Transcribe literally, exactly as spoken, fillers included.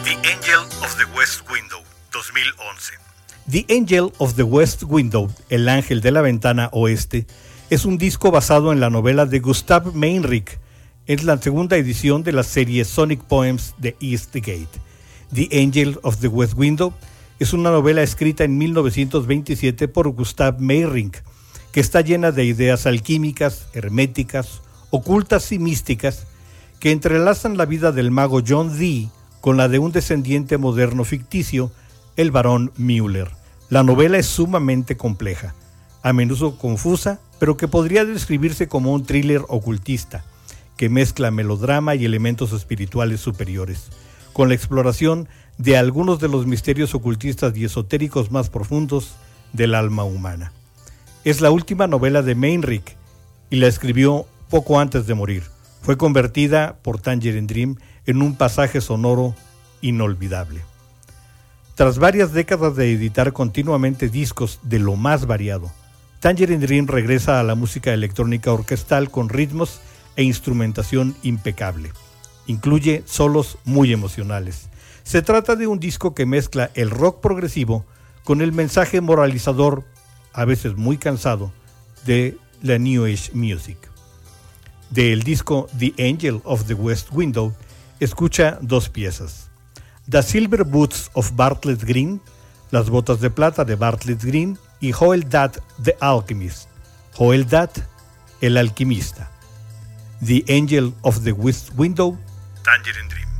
The Angel of the West Window, dos mil once. The Angel of the West Window, El Ángel de la Ventana Oeste, es un disco basado en la novela de Gustav Meyrink. Es la segunda edición de la serie Sonic Poems de East Gate. The Angel of the West Window es una novela escrita en mil novecientos veintisiete por Gustav Meyrink, que está llena de ideas alquímicas, herméticas, ocultas y místicas, que entrelazan la vida del mago John Dee con la de un descendiente moderno ficticio, el barón Müller. La novela es sumamente compleja, a menudo confusa, pero que podría describirse como un thriller ocultista, que mezcla melodrama y elementos espirituales superiores, con la exploración de algunos de los misterios ocultistas y esotéricos más profundos del alma humana. Es la última novela de Meyrink y la escribió poco antes de morir. Fue convertida por Tangerine Dream en un pasaje sonoro inolvidable. Tras varias décadas de editar continuamente discos de lo más variado, Tangerine Dream regresa a la música electrónica orquestal con ritmos e instrumentación impecable. Incluye solos muy emocionales. Se trata de un disco que mezcla el rock progresivo con el mensaje moralizador, a veces muy cansado, de la New Age Music. Del disco The Angel of the West Window, escucha dos piezas. The Silver Boots of Bartlett Green, Las Botas de Plata de Bartlett Green, y Joel Datt the Alchemist, Joel Datt, el alquimista. The Angel of the West Window, Tangerine Dream.